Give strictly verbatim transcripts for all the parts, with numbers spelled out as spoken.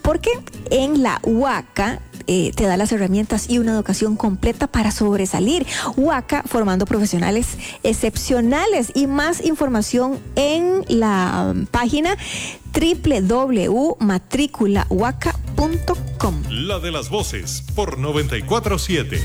porque en la Huaca eh, te da las herramientas y una educación completa para sobresalir. Huaca, formando profesionales excepcionales. Y más información en la um, página doble u doble u doble u punto matrícula huaca punto com. La de las voces por noventa y cuatro siete.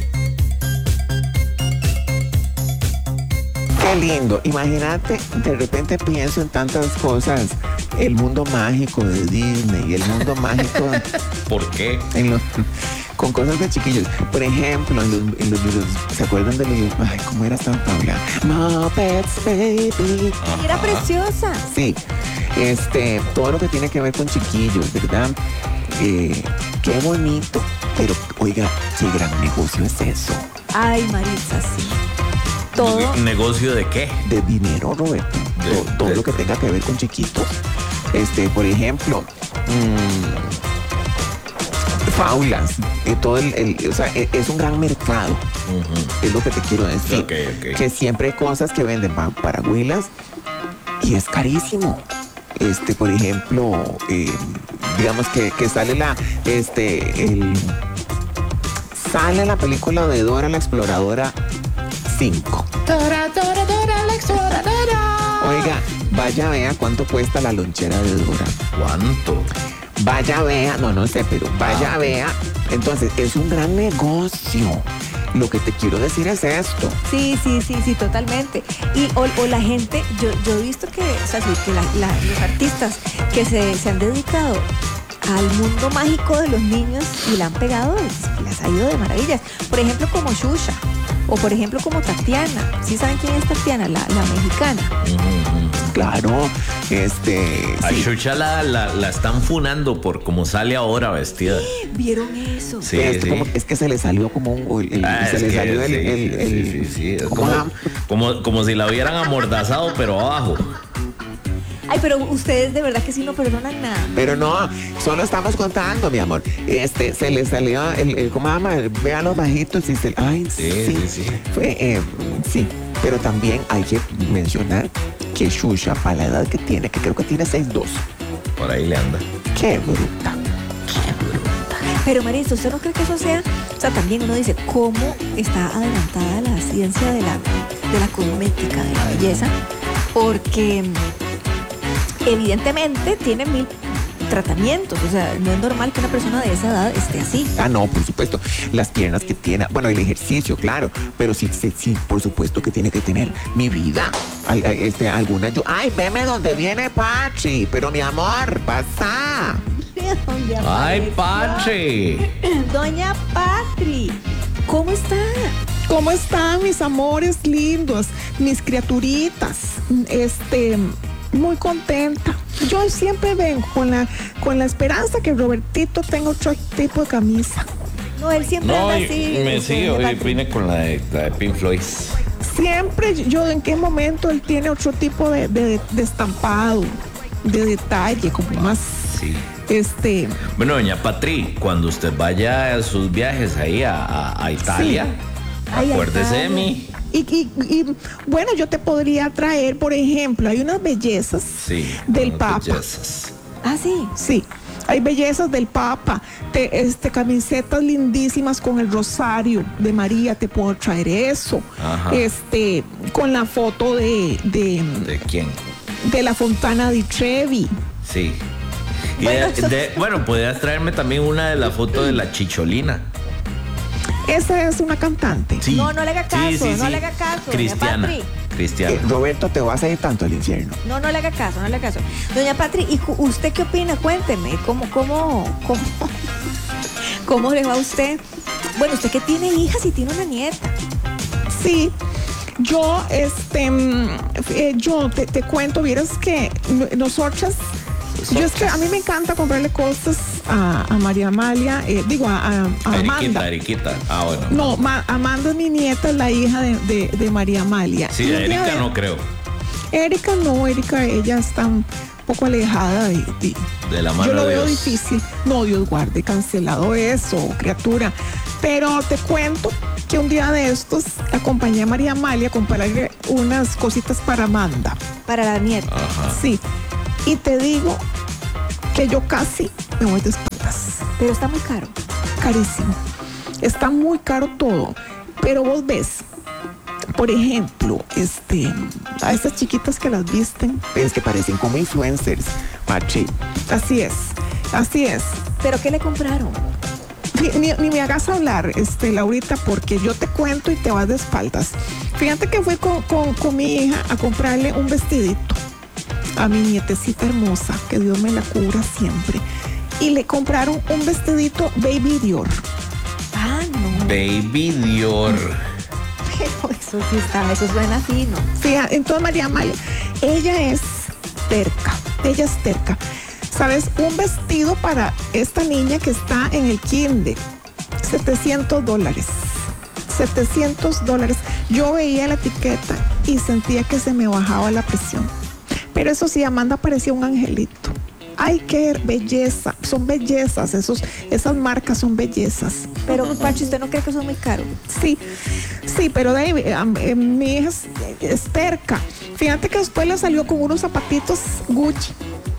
Qué lindo. Imagínate, de repente pienso en tantas cosas. El mundo mágico de Disney, el mundo mágico. ¿Por qué? En los, con cosas de chiquillos. Por ejemplo, en los, en los libros, ¿se acuerdan de los? Ay, ¿cómo era esta Paula? Muppets Baby. Ajá. Era preciosa. Sí. Este, todo lo que tiene que ver con chiquillos, ¿verdad? Eh, qué bonito. Pero, oiga, qué gran negocio es eso. Ay, Maritza, sí. Todo. ¿Negocio de qué? De dinero, Roberto. De, todo todo de... lo que tenga que ver con chiquitos. Este, por ejemplo, mmm, faulas. Eh, todo el, el, o sea, es, es un gran mercado. Uh-huh. Es lo que te quiero decir. Okay, okay. Que siempre hay cosas que venden para, para huilas y es carísimo. Este, por ejemplo, eh, digamos que, que sale la, este, el, sale la película de Dora la Exploradora cinco. Dora, Dora, Dora la Exploradora. Oiga, vaya vea cuánto cuesta la lonchera de Dora. ¿Cuánto? Vaya vea, no, no sé, pero vaya ah. vea. Entonces, es un gran negocio. Lo que te quiero decir es esto. Sí, sí, sí, sí, totalmente. Y o, o la gente, yo, yo he visto que, o sea, que la, la, los artistas que se, se han dedicado al mundo mágico de los niños y la han pegado, les ha ido de maravillas. Por ejemplo, como Xuxa, o por ejemplo como Tatiana. ¿Sí saben quién es Tatiana? La, la mexicana. Mm, claro, este... A sí. Xuxa la, la, la están funando por cómo sale ahora vestida. ¿Vieron eso? Sí, es, sí. Como, es que se le salió como un... El, ah, se le que, salió sí, el... el, sí, el, sí, sí, sí. ¿cómo Como, como, como si la hubieran amordazado, pero abajo. Ay, pero ustedes de verdad que sí no perdonan nada. Pero no, solo estamos contando, mi amor. Este, se le salió el, el ¿cómo se llama? Vea los bajitos y se... Ay, sí, sí, sí. sí. Fue, eh, sí. Pero también hay que mencionar que Xuxa, para la edad que tiene, que creo que tiene seis dos. Por ahí le anda. Qué bruta. Qué bruta. Pero Marisa, ¿usted no cree que eso sea? O sea, también uno dice, ¿cómo está adelantada la ciencia de la, de la cosmética, de la belleza? Porque... evidentemente tiene mil tratamientos, o sea, no es normal que una persona de esa edad esté así. Ah, no, por supuesto, las piernas que tiene, bueno, el ejercicio, claro, pero sí, sí, sí, por supuesto que tiene que tener mi vida. Ay, ay, este, alguna yo, ay, veme donde viene Pachi, pero mi amor, pasa. Ay, Pachi. Doña Patri, ¿cómo está? ¿Cómo están mis amores lindos, mis criaturitas? Este... muy contenta. Yo siempre vengo con la con la esperanza que Robertito tenga otro tipo de camisa. No, él siempre no, anda así. Me sí, hoy vine con la de, la de Pink Floyd. Siempre, yo en qué momento él tiene otro tipo de, de, de estampado, de detalle, como más. Sí. Este. Bueno, doña Patri, cuando usted vaya a sus viajes ahí a, a, a Italia, sí. Ay, acuérdese de mí. Y, y, y bueno, yo te podría traer, por ejemplo, hay unas bellezas sí, del unas Papa. Bellezas. Ah, sí. Sí, hay bellezas del Papa. Te, este, camisetas lindísimas con el rosario de María, te puedo traer eso. Ajá. Este, con la foto de, de. ¿De quién? De la Fontana di Trevi. Sí. Y bueno, de, de, bueno, podrías traerme también una de la foto de la Chicholina. Esa es una cantante. Sí. No, no le haga caso, sí, sí, no sí. le haga caso. Cristiana. Cristiana. Eh, Roberto, te vas a ir tanto al infierno. No, no le haga caso, no le haga caso. Doña Patri, ¿y usted qué opina? Cuénteme, ¿cómo, cómo, cómo, cómo le va a usted? Bueno, usted que tiene hijas y tiene una nieta. Sí. Yo, este, eh, yo te, te cuento, vieras que nosotras, yo es que a mí me encanta comprarle cosas a, a María Amalia, eh, digo a, a, a Amanda. Eriquita, ah, bueno. No, ma, Amanda es mi nieta, es la hija de, de, de María Amalia. Sí, de Erika no creo. Erika no, Erika, ella está un poco alejada de, de, de la mano yo lo de veo Dios. Difícil. No, Dios guarde, cancelado eso, criatura. Pero te cuento que un día de estos acompañé a María Amalia a comprarle unas cositas para Amanda. Para la nieta. Ajá. Sí. Y te digo que yo casi me voy de espaldas. Pero está muy caro. Carísimo. Está muy caro todo. Pero vos ves, por ejemplo, este, a estas chiquitas que las visten, Es que parecen como influencers, Pachi. así es, así es. ¿Pero qué le compraron? Ni, ni- ni me hagas hablar, este, Laurita, porque yo te cuento y te vas de espaldas. Fíjate que fui con, con- con mi hija a comprarle un vestidito a mi nietecita hermosa, que Dios me la cubra siempre. Y le compraron un vestidito Baby Dior. Ah, no. Baby Dior. Pero eso sí está, eso suena fino. Fíjate, entonces María Amalia, ella es terca, ella es terca. ¿Sabes? Un vestido para esta niña que está en el kinder, setecientos dólares. setecientos dólares. Yo veía la etiqueta y sentía que se me bajaba la presión. Pero eso sí, Amanda parecía un angelito. Ay, qué belleza. Son bellezas, esos, esas marcas son bellezas. Pero, Pachi, ¿usted no cree que eso es muy caro? Sí, sí, pero de ahí, eh, eh, mi hija es, es terca. Fíjate que después le salió con unos zapatitos Gucci.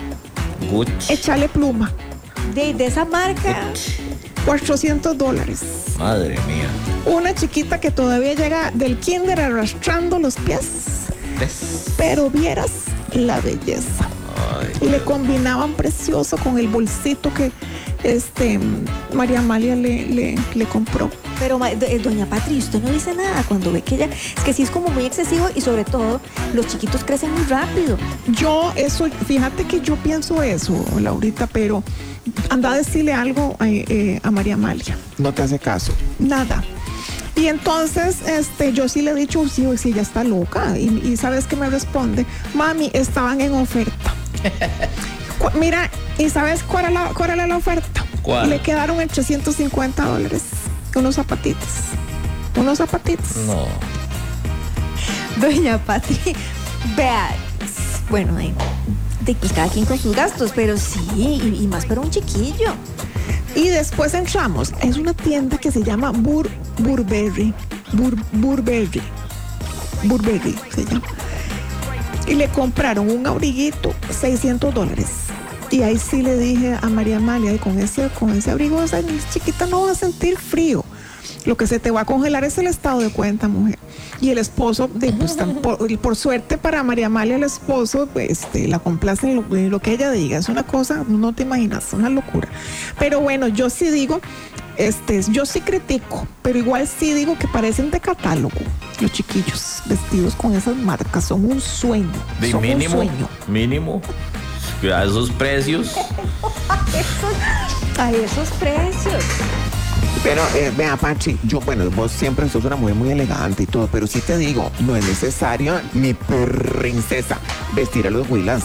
Gucci. Échale pluma. De, de esa marca. cuatrocientos dólares. Madre mía. Una chiquita que todavía llega del kinder arrastrando los pies. ¿Ves? Pero vieras la belleza. Ay, Y le combinaban precioso con el bolsito que este María Amalia le, le, le compró. Pero, ma- do- eh, doña Patri, usted no dice nada cuando ve que ella... Es que sí es como muy excesivo y sobre todo los chiquitos crecen muy rápido. Yo eso, fíjate que yo pienso eso, Laurita, pero anda a decirle algo a, eh, a María Amalia. No te hace caso. Nada. Y entonces, este, yo sí le he dicho, sí, sí, ella está loca. Y, y ¿sabes qué me responde? Mami, estaban en oferta. Cu- Mira, ¿y sabes cuál era la, cuál era la oferta? ¿Cuál? Le quedaron en trescientos cincuenta dólares. Unos zapatitos. Unos zapatitos. no. Doña Patri, vea, s- bueno, eh, de, pues cada quien con sus gastos, pero sí, y, y más para un chiquillo. Y después entramos. Es una tienda que se llama Bur, Burberry. Bur, Burberry. Burberry se llama. Y le compraron un abriguito, seiscientos dólares. Y ahí sí le dije a María Amalia, y con ese, con ese abrigo, esa chiquita no va a sentir frío. Lo que se te va a congelar es el estado de cuenta, mujer. Y el esposo, de, pues, tan- por, por suerte para María Amalia, el esposo, pues, este, la complace en lo, en lo que ella diga. Es una cosa, no te imaginas, es una locura. Pero bueno, yo sí digo, este, yo sí critico, pero igual sí digo que parecen de catálogo. Los chiquillos vestidos con esas marcas son un sueño. De son mínimo. un sueño. Mínimo. A esos precios. A esos precios. Pero eh, vea, Pachi, yo, bueno, vos siempre sos una mujer muy elegante y todo, pero sí te digo, no es necesario, mi princesa, vestir a los huilas.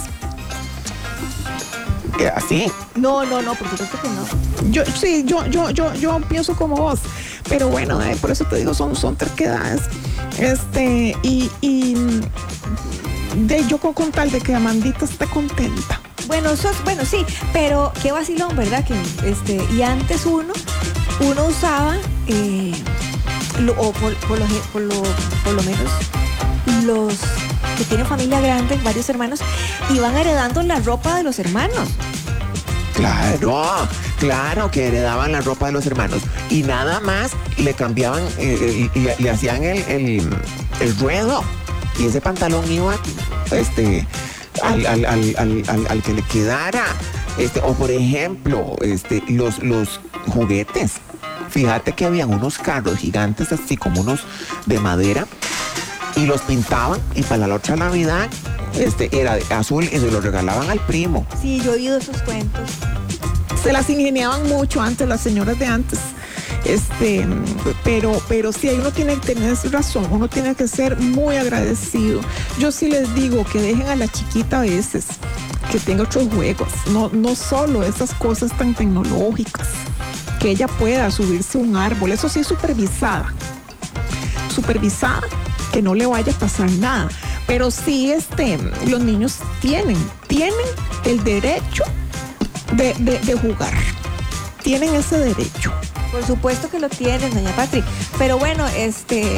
Eh, así. No, no, no, por supuesto que no. Yo, sí, yo, yo, yo, yo pienso como vos, pero bueno, eh, por eso te digo, son, son terquedades. Este, y, y de yo con, con tal de que Amandita esté contenta. Bueno, eso es- bueno, sí, pero qué vacilón, ¿verdad? Que este, y antes uno, uno usaba, eh, lo- o por, por lo, ge- por lo- por lo menos los que tienen familia grande, varios hermanos, iban heredando la ropa de los hermanos. Claro, claro que heredaban la ropa de los hermanos y nada más le cambiaban, eh, eh, le, le hacían el, el, el ruedo y ese pantalón iba este, al, al, al, al, al- al que le quedara. Este, o por ejemplo, este, los, los juguetes. Fíjate que habían unos carros gigantes así como unos de madera y los pintaban y para la otra Navidad este, era de azul y se los regalaban al primo. Sí, yo he oído esos cuentos. Se las ingeniaban mucho antes, las señoras de antes. Este, pero, pero sí, uno tiene que tener razón, uno tiene que ser muy agradecido. Yo sí les digo que dejen a la chiquita a veces, que tenga otros juegos, no, no solo esas cosas tan tecnológicas, que ella pueda subirse a un árbol, eso sí, supervisada, supervisada, que no le vaya a pasar nada. Pero sí, este, los niños tienen, tienen el derecho de, de, de jugar, tienen ese derecho. Por supuesto que lo tienen, doña Patri. Pero bueno, este,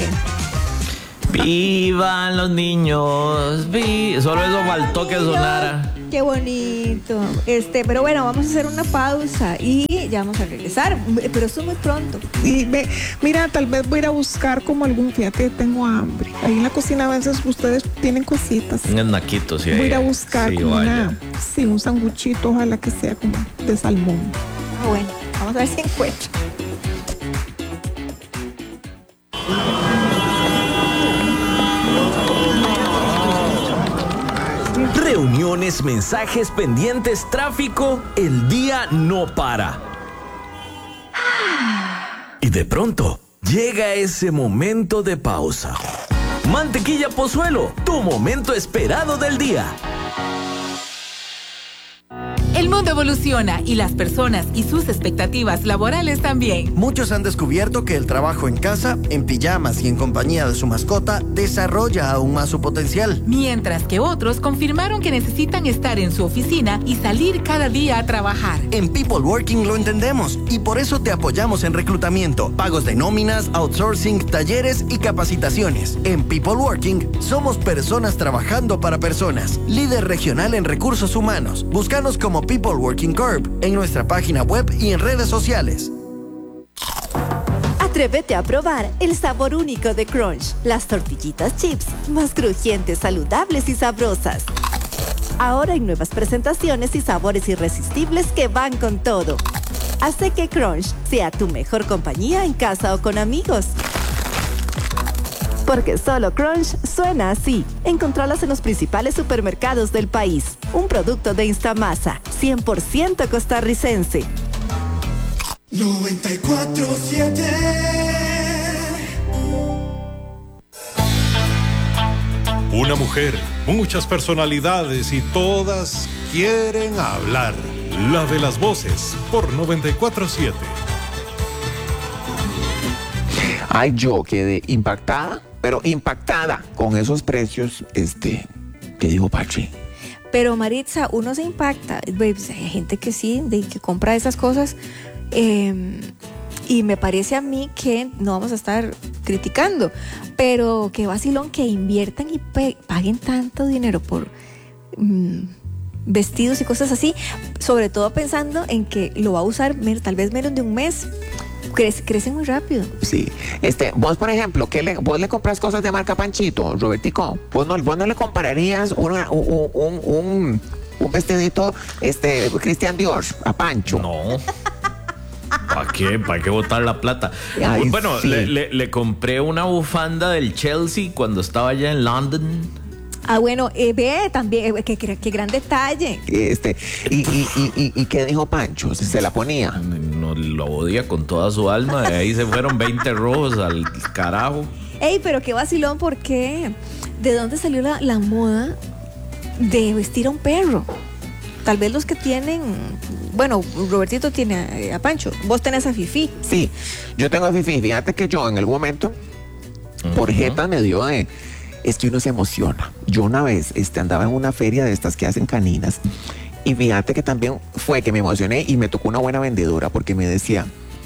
Vivan los niños. Vi- Solo eso faltó que sonara. qué bonito. Este, pero bueno, vamos a hacer una pausa y corte, ya vamos a regresar, pero esto es muy pronto. Y ve, mira, tal vez voy a ir a buscar como algún, fíjate, tengo hambre. Ahí en la cocina a veces ustedes tienen cositas. Un naquito, sí. Voy a ir a buscar sí, como vaya. una, sí, un sanguchito, ojalá que sea como de salmón. Ah, bueno, vamos a ver si encuentro. Reuniones, mensajes, pendientes, tráfico, el día no para. Y de pronto, llega ese momento de pausa. Mantequilla Pozuelo, tu momento esperado del día. El mundo evoluciona y las personas y sus expectativas laborales también. Muchos han descubierto que el trabajo en casa, en pijamas y en compañía de su mascota desarrolla aún más su potencial. Mientras que otros confirmaron que necesitan estar en su oficina y salir cada día a trabajar. En People Working lo entendemos y por eso te apoyamos en reclutamiento, pagos de nóminas, outsourcing, talleres y capacitaciones. En People Working somos personas trabajando para personas. Líder regional en recursos humanos. Búscanos como People Working Corp en nuestra página web y en redes sociales. Atrévete a probar el sabor único de Crunch. Las tortillitas chips más crujientes, saludables y sabrosas. Ahora hay nuevas presentaciones y sabores irresistibles que van con todo. Hace que Crunch sea tu mejor compañía en casa o con amigos. Porque solo Crunch suena así. Encontralas en los principales supermercados del país. Un producto de Instamasa, cien por ciento costarricense. noventa y cuatro siete. Una mujer, muchas personalidades y todas quieren hablar. La de las voces por noventa y cuatro siete. Ay, yo quedé impactada, pero impactada con esos precios, este, que dijo Pachi. Pero Maritza, uno se impacta. Pues, hay gente que sí, de, que compra esas cosas. Eh, y me parece a mí que no vamos a estar criticando, pero qué vacilón que inviertan y pe- paguen tanto dinero por mm, vestidos y cosas así, sobre todo pensando en que lo va a usar men- tal vez menos de un mes. Crece, crece muy rápido. Sí. Este, vos, por ejemplo, ¿qué le, vos le compras cosas de marca Panchito, Robertico? ¿Vos no, vos no le comprarías una, un, un, un, un vestidito este, Christian Dior a Pancho? No. ¿Para qué? ¿Para qué botar la plata? Ay, bueno, sí. le, le, le compré una bufanda del Chelsea cuando estaba allá en London. Ah, bueno, eh, ve también, eh, qué, qué, qué gran detalle. Este, y, y, y, y, ¿y qué dijo Pancho? ¿Se, se la ponía? No, lo odia con toda su alma. De ahí se fueron veinte rojos al carajo. Ey, pero qué vacilón, ¿por qué? ¿De dónde salió la, la moda de vestir a un perro? Tal vez los que tienen, bueno, Robertito tiene eh, a Pancho, vos tenés a Fifi. Sí, yo tengo a Fifi. Fíjate que yo en algún momento, uh-huh. por jeta me dio de... Es que uno se emociona. Yo una vez este, andaba en una feria de estas que hacen caninas y fíjate que también fue que me emocioné y me tocó una buena vendedora porque me decía,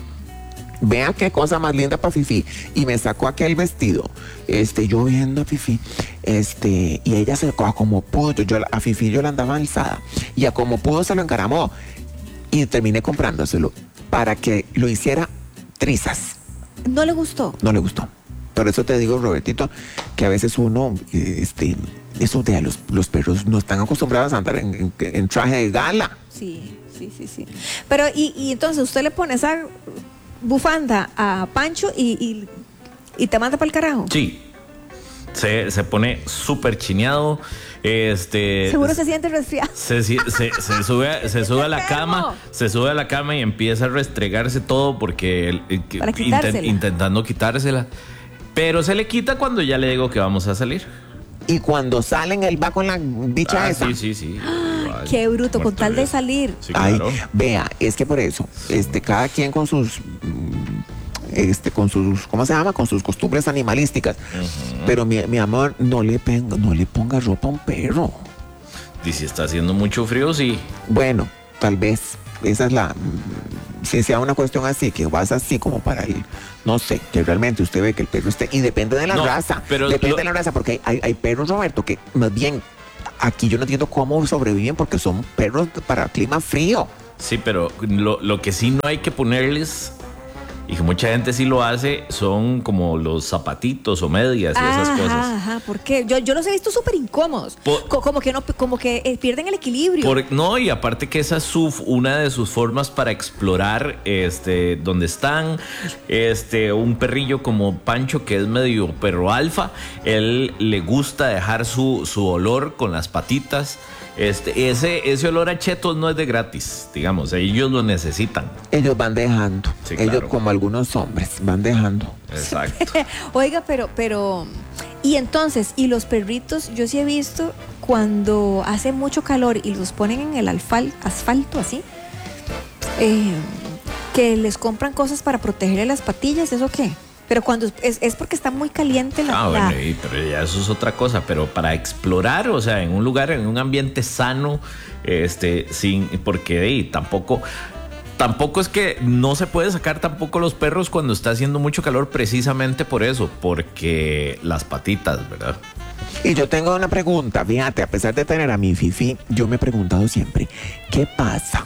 vea qué cosa más linda para Fifi, y me sacó aquel vestido, este, yo viendo a Fifi, este, y ella se a como pudo, yo, yo a Fifi yo la andaba alzada y a como pudo se lo encaramó y terminé comprándoselo para que lo hiciera trizas. ¿No le gustó? No le gustó. Por eso te digo, Robertito, que a veces uno, este, eso de los, los perros no están acostumbrados a andar en, en, en traje de gala. Sí, sí, sí, sí. Pero, y, y entonces usted le pone esa bufanda a Pancho y, y, y te manda para el carajo. Sí. Se, se pone súper chineado. Este, seguro se siente resfriado. Se, se, se, sube, se sube a la cama, se sube a la cama y empieza a restregarse todo porque para quitársela. Intent, intentando quitársela. Pero se le quita cuando ya le digo que vamos a salir. Y cuando salen, él va con la bicha ah, esa. Sí, sí, sí. ¡Ah! Qué bruto, con tal de salir. Sí, claro. Ay, vea, es que por eso, este, cada quien con sus, este, con sus, ¿cómo se llama? Con sus costumbres animalísticas. Uh-huh. Pero mi, mi amor, no le ponga, no le ponga ropa a un perro. Y si está haciendo mucho frío, sí. Bueno, tal vez esa es la, si sea una cuestión así, que vas así como para el, no sé, que realmente usted ve que el perro esté, y depende de la no, raza, pero depende lo, de la raza, porque hay, hay perros, Roberto, que más bien, aquí yo no entiendo cómo sobreviven, porque son perros para clima frío. Sí, pero lo, lo que sí no hay que ponerles, y que mucha gente sí lo hace, son como los zapatitos o medias y esas ajá, cosas. Ajá, ¿por qué? Yo, yo los he visto súper incómodos. Por, Co como que no, como que eh, pierden el equilibrio. Por, no, y aparte que esa es su, una de sus formas para explorar este, donde están. Este, un perrillo como Pancho, que es medio perro alfa, él le gusta dejar su, su olor con las patitas. Este, ese, ese olor a chetos no es de gratis, digamos, ellos lo necesitan. Ellos van dejando, sí, ellos claro. Como algunos hombres, van dejando. Exacto. Oiga, pero, pero, y entonces, y los perritos, yo sí he visto cuando hace mucho calor y los ponen en el alfal, asfalto así, eh, que les compran cosas para protegerle las patillas, ¿eso qué? Pero cuando es, es porque está muy caliente la... Ah, bueno, la... y, pero ya eso es otra cosa. Pero para explorar, o sea, en un lugar, en un ambiente sano, este, sin, porque y, tampoco, tampoco es que no se puede sacar tampoco los perros cuando está haciendo mucho calor, precisamente por eso, porque las patitas, ¿verdad? Y yo tengo una pregunta, fíjate, a pesar de tener a mi Fifi, yo me he preguntado siempre, ¿qué pasa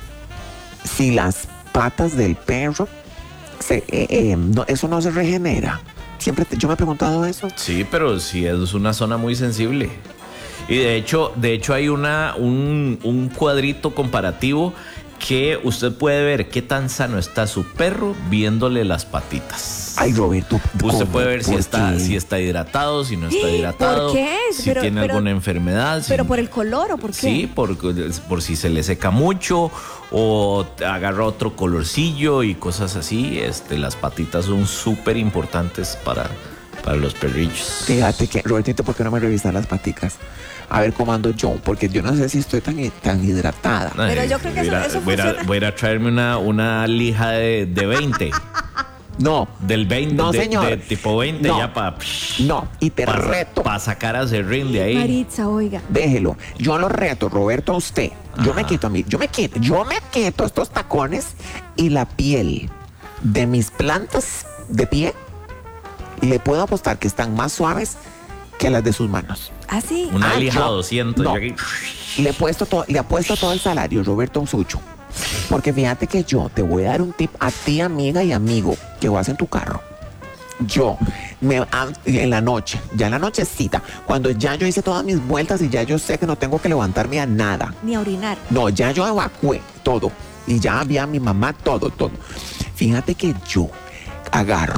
si las patas del perro... Se, eh, eh, no, eso no se regenera? Siempre te, yo me he preguntado eso. Sí, pero sí es una zona muy sensible. Y de hecho, de hecho hay una, un, un cuadrito comparativo que usted puede ver qué tan sano está su perro viéndole las patitas. Ay, Roberto, usted puede ver si está, qué? si está hidratado, si no está hidratado. ¿Por qué? Si pero, tiene pero, alguna enfermedad. ¿Pero si, por el color o por qué? Sí, por, por si se le seca mucho o agarra otro colorcillo y cosas así. Este, las patitas son súper importantes para, para los perrillos. Fíjate que, Robertito, ¿por qué no me revisas las paticas? A ver cómo ando yo, porque yo no sé si estoy tan, tan hidratada. Pero yo creo que voy eso, a, eso voy funciona. A, voy a ir a traerme una, una lija de, de veinte. No. Del veinte, no, de, señor. de tipo veinte no, ya para... No, y te pa, reto. Para sacar a Serrín de ahí. Maritza, oiga. Déjelo. Yo lo reto, Roberto, a usted. Yo Ajá. me quito a mí, yo me quito, yo me quito estos tacones y la piel de mis plantas de pie, le puedo apostar que están más suaves que las de sus manos. ¿Ah, sí? Una Ah, lija yo- doscientos. no. y aquí- Le he puesto todo, le apuesto todo el salario, Roberto Unsucho. Porque fíjate que yo te voy a dar un tip a ti, amiga y amigo, que vas en tu carro. Yo, me, a- en la noche, ya en la nochecita, cuando ya yo hice todas mis vueltas y ya yo sé que no tengo que levantarme a nada. Ni a orinar. No, ya yo evacué todo. Y ya había a mi mamá, todo, todo. Fíjate que yo agarro.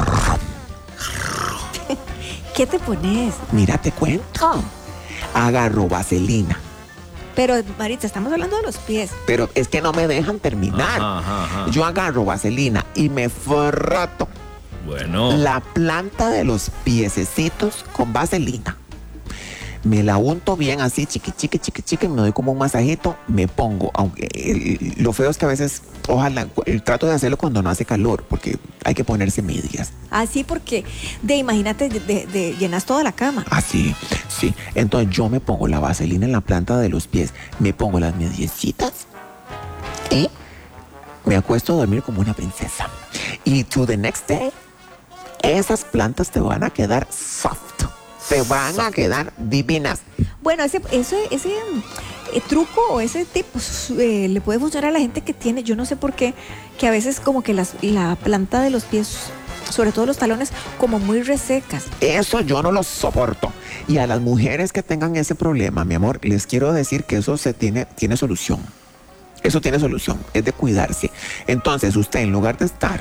¿Qué te pones? Mira, te cuento. Agarro vaselina. Pero, Maritza, estamos hablando de los pies. Pero es que no me dejan terminar. Ajá, ajá, ajá. Yo agarro vaselina y me froto Bueno. la planta de los piececitos con vaselina. Me la unto bien así, chiqui, chiqui, chiqui, chiqui, me doy como un masajito, me pongo, aunque eh, lo feo es que a veces, ojalá, eh, trato de hacerlo cuando no hace calor, porque hay que ponerse medias. Así porque, de imagínate, de, de- de- llenas toda la cama. Así, sí. Entonces yo me pongo la vaselina en la planta de los pies, me pongo las mediecitas y me acuesto a dormir como una princesa. Y to the next day, esas plantas te van a quedar soft. Te van a quedar divinas. Bueno, ese, ese, ese eh, truco o ese tipo eh, le puede funcionar a la gente que tiene, yo no sé por qué, que a veces como que las, la planta de los pies, sobre todo los talones, como muy resecas. Eso yo no lo soporto. Y a las mujeres que tengan ese problema, mi amor, les quiero decir que eso se tiene, tiene solución. Eso tiene solución, es de cuidarse. Entonces usted, en lugar de estar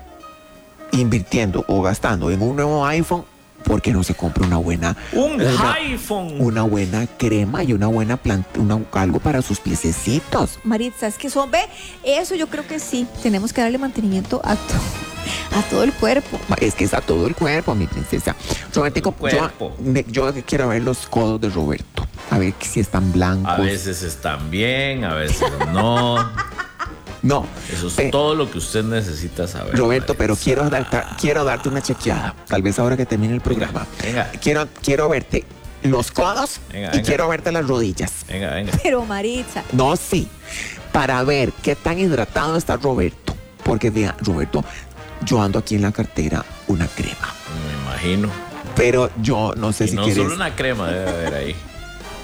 invirtiendo o gastando en un nuevo iPhone, ¿por qué no se compra una buena Un una, iPhone. una buena crema y una buena planta, una, algo para sus piececitos? Maritza, es que son, ve, eso yo creo que sí, tenemos que darle mantenimiento a, to- a todo el cuerpo. Es que está todo el cuerpo, mi princesa. Robertico, El cuerpo. yo, yo quiero ver los codos de Roberto, a ver si están blancos. A veces están bien, a veces no. No. Eso es eh, todo lo que usted necesita saber. Roberto, pero Maritza. quiero, darte, quiero darte una chequeada. Tal vez ahora que termine el programa. venga. Quiero, quiero verte los codos Venga, y venga. quiero verte las rodillas. Venga, venga. Pero Maritza, No, sí. Para ver qué tan hidratado está Roberto. Porque vea, Roberto, yo ando aquí en la cartera una crema. Me imagino. Pero yo no sé Y si no quieres. solo una crema debe haber ahí.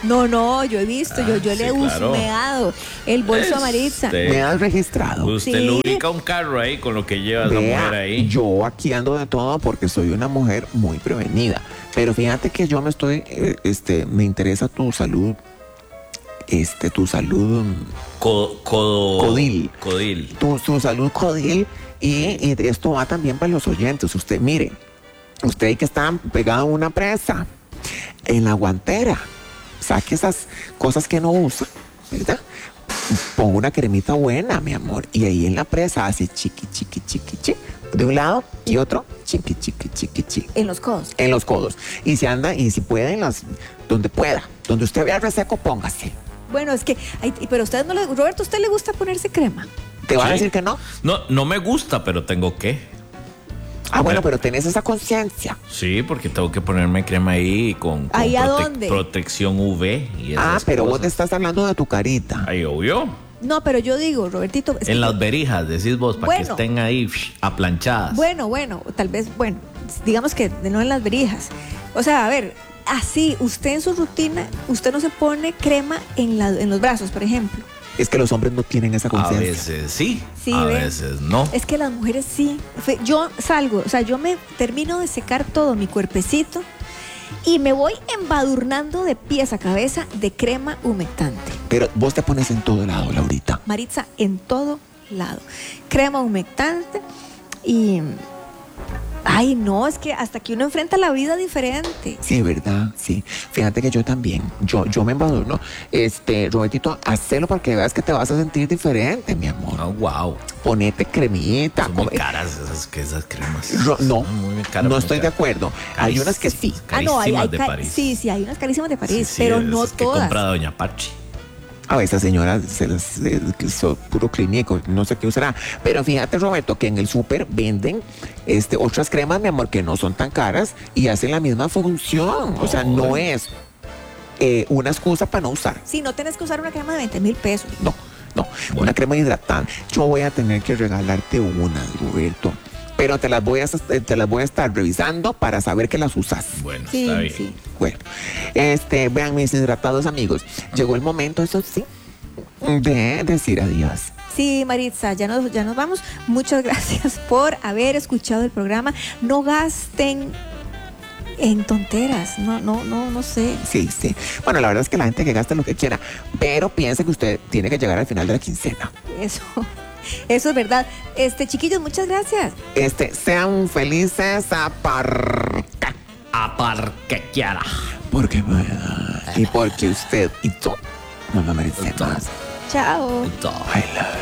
No, no, yo he visto, Ah, yo, yo sí, le he claro. husmeado el bolso a Maritza. Este, Me has registrado. Usted Sí. lubrica un carro ahí con lo que lleva esa Vea, mujer ahí. yo aquí ando de todo porque soy una mujer muy prevenida. Pero fíjate que yo me estoy, eh, este, me interesa tu salud, este, tu salud, Co- codo- Codil. Codil. tu, tu salud codil y, y esto va también para los oyentes. Usted, mire, usted que está pegado a una presa, en la guantera, saque esas cosas que no usa, ¿verdad? Ponga una cremita buena, mi amor, y ahí en la presa hace chiqui, chiqui, chiqui, chiqui, de un lado y otro, chiqui, chiqui, chiqui, chiqui. En los codos. En los codos. Y se anda, y si puede, en las, donde pueda, donde usted vea el reseco, póngase. Bueno, es que, ay, pero a usted no le, Roberto, ¿a usted le gusta ponerse crema? ¿Te va a Sí. decir que no? No, no me gusta, pero tengo que. Ah, bueno, pero tenés esa conciencia. Sí, porque tengo que ponerme crema ahí con, con ¿Ahí a dónde? protección U V y esas Ah, pero vos cosas. te estás hablando de tu carita. Ahí, obvio. No, pero yo digo, Robertito. es que- En las berijas, decís vos, para que Bueno. estén ahí psh, aplanchadas. Bueno, bueno, tal vez, bueno, digamos que no en las berijas. O sea, a ver, así, usted en su rutina, usted no se pone crema en, la, en los brazos, por ejemplo. Es que los hombres no tienen esa A conciencia. veces sí, Sí, a ve. veces no. Es que las mujeres sí. Fe- Yo salgo, o sea, yo me termino de secar todo mi cuerpecito y me voy embadurnando de pies a cabeza de crema humectante. Pero vos te pones en todo lado, Laurita. Maritza, en todo lado. Crema humectante y... Ay, no, es que hasta que uno enfrenta la vida diferente. Sí, ¿verdad? Sí. Fíjate que yo también. Yo, yo me embadurno. Este, Robertito, hacelo para que veas que te vas a sentir diferente, mi amor. Oh, wow. Ponete cremita. Son muy come- caras esas, que esas cremas. Ro- no, Son muy caras, no muy estoy de caras. acuerdo. Hay unas que sí. Ah, no, hay, hay Carísimas de ca- París. Sí, sí, hay unas carísimas de París, Sí, sí, pero de no esas que todas. compra Doña Pachi. A esa señora se las eh, que son puro clínico, no sé qué usará. Pero fíjate, Roberto, que en el súper venden este, otras cremas, mi amor, que no son tan caras y hacen la misma función. O sea, no es eh, una excusa para no usar. Sí, no tenés que usar una crema de veinte mil pesos. No, no, una crema hidratante. Yo voy a tener que regalarte una, Roberto. Pero te las voy a te las voy a estar revisando para saber que las usas. Bueno, Sí, está bien. sí. Bueno, este, vean mis hidratados amigos. Llegó el momento, eso sí, de decir adiós. Sí, Maritza, ya nos, ya nos vamos. Muchas gracias por haber escuchado el programa. No gasten en tonteras. No, no, no, no sé. Sí, sí. Bueno, la verdad es que la gente que gasta lo que quiera, pero piense que usted tiene que llegar al final de la quincena. Eso, eso es verdad. Este, chiquillos, muchas gracias. Este, sean felices a par... A parquear. Porque pueda. Y porque usted y tú no me merecen más. Chao. I love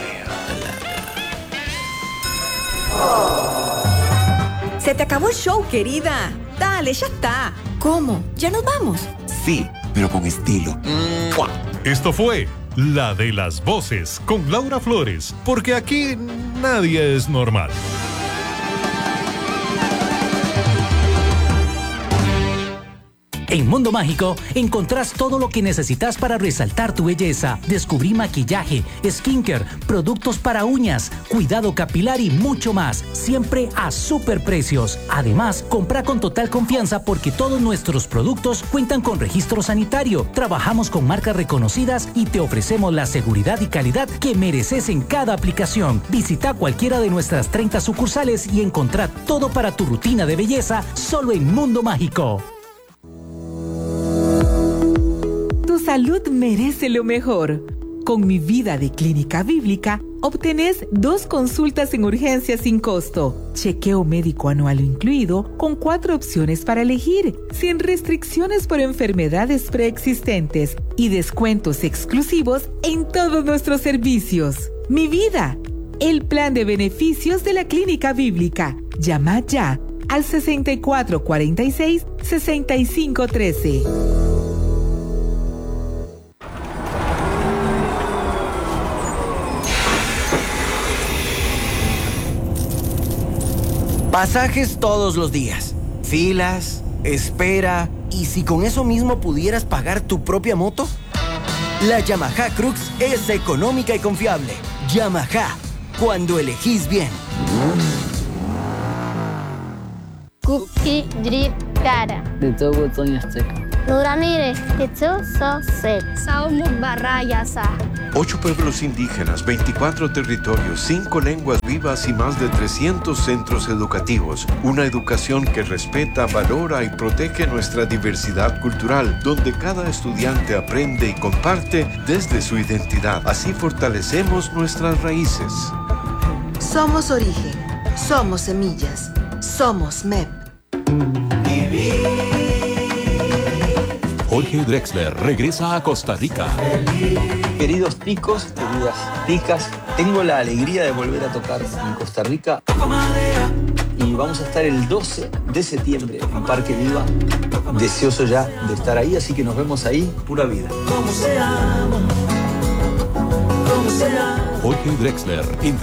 you. Se te acabó el show, querida. Dale, ya está. ¿Cómo? ¿Ya nos vamos? Sí, pero con estilo. ¡Mua! Esto fue La de las Voces con Laura Flores, porque aquí nadie es normal. En Mundo Mágico encontrás todo lo que necesitas para resaltar tu belleza. Descubrí maquillaje, skincare, productos para uñas, cuidado capilar y mucho más. Siempre a super precios. Además, compra con total confianza porque todos nuestros productos cuentan con registro sanitario. Trabajamos con marcas reconocidas y te ofrecemos la seguridad y calidad que mereces en cada aplicación. Visita cualquiera de nuestras treinta sucursales y encontrá todo para tu rutina de belleza solo en Mundo Mágico. Tu salud merece lo mejor. Con Mi Vida de Clínica Bíblica, obtenés dos consultas en urgencia sin costo, chequeo médico anual incluido, con cuatro opciones para elegir, sin restricciones por enfermedades preexistentes y descuentos exclusivos en todos nuestros servicios. Mi Vida, el plan de beneficios de la Clínica Bíblica. Llama ya al sesenta y cuatro cuarenta y seis, sesenta y cinco trece. Pasajes todos los días, filas, espera, ¿y si con eso mismo pudieras pagar tu propia moto? La Yamaha Crux es económica y confiable. Yamaha, cuando elegís bien. Cookie Drip Cara. De todo botón azteca. Nuranire, Kitsusose, Saumugbarayasa. Ocho pueblos indígenas, veinticuatro territorios, cinco lenguas vivas y más de trescientos centros educativos. Una educación que respeta, valora y protege nuestra diversidad cultural, donde cada estudiante aprende y comparte desde su identidad. Así fortalecemos nuestras raíces. Somos origen, somos semillas, somos M E P. Jorge Drexler regresa a Costa Rica. Queridos ticos, queridas ticas, tengo la alegría de volver a tocar en Costa Rica y vamos a estar el doce de septiembre en Parque Viva. Deseoso ya de estar ahí, así que nos vemos ahí, pura vida. Jorge Drexler.